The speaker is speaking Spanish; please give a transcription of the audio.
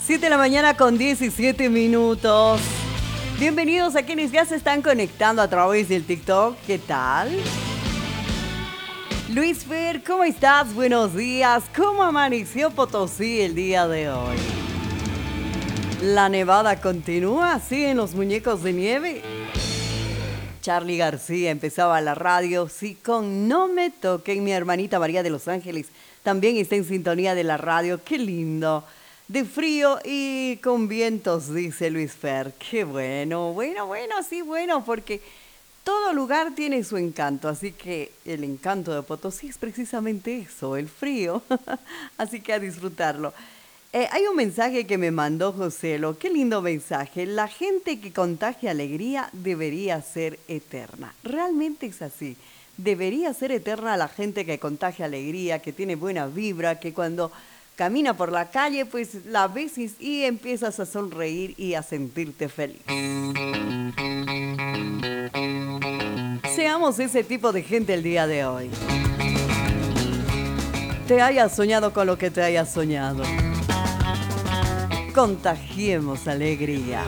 7 de la mañana con 17 minutos. Bienvenidos a quienes ya se están conectando a través del TikTok. ¿Qué tal? Luis Fer, ¿cómo estás? Buenos días. ¿Cómo amaneció Potosí el día de hoy? ¿La nevada continúa? ¿Siguen los muñecos de nieve? Charly García empezaba la radio, sí, con No Me Toquen. Mi hermanita María de Los Ángeles también está en sintonía de la radio. ¡Qué lindo! De frío y con vientos, dice Luis Fer. ¡Qué bueno! Sí, bueno, porque todo lugar tiene su encanto. Así que el encanto de Potosí es precisamente eso, el frío. Así que a disfrutarlo. Hay un mensaje que me mandó Joselo. Qué lindo mensaje. La gente que contagia alegría debería ser eterna. Realmente es así. Debería ser eterna la gente que contagia alegría, que tiene buena vibra, que cuando camina por la calle, pues la ves y empiezas a sonreír y a sentirte feliz. Seamos ese tipo de gente el día de hoy. Te hayas soñado con lo que te hayas soñado. Contagiemos alegría.